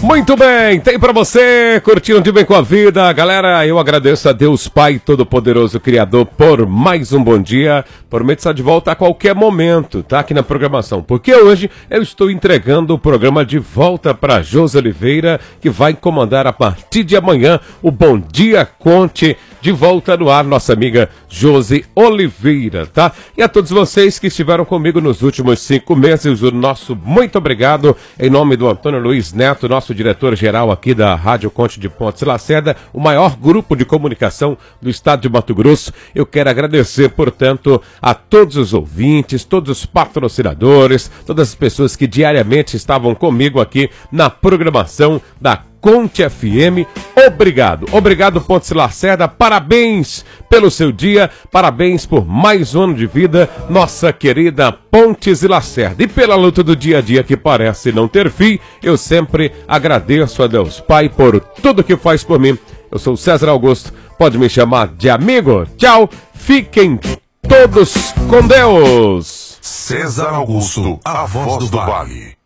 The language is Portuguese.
Muito bem, tem pra você, curtindo de bem com a vida. Galera, eu agradeço a Deus Pai Todo-Poderoso Criador por mais um bom dia. Prometo estar de volta a qualquer momento, tá? Aqui na programação, porque hoje eu estou entregando o programa de volta para Josi Oliveira, que vai comandar a partir de amanhã o Bom Dia Conte. De volta no ar, nossa amiga Josi Oliveira, tá? E a todos vocês que estiveram comigo nos últimos 5 meses, o nosso muito obrigado, em nome do Antônio Luiz Neto, nosso diretor-geral aqui da Rádio Conte de Pontes Lacerda, o maior grupo de comunicação do estado de Mato Grosso. Eu quero agradecer, portanto, a todos os ouvintes, todos os patrocinadores, todas as pessoas que diariamente estavam comigo aqui na programação da Conte FM, obrigado Pontes Lacerda, parabéns pelo seu dia, parabéns por mais um ano de vida, nossa querida Pontes Lacerda. E pela luta do dia a dia que parece não ter fim, eu sempre agradeço a Deus Pai por tudo que faz por mim. Eu sou o César Augusto, pode me chamar de amigo. Tchau, fiquem todos com Deus. César Augusto, a voz do Vale.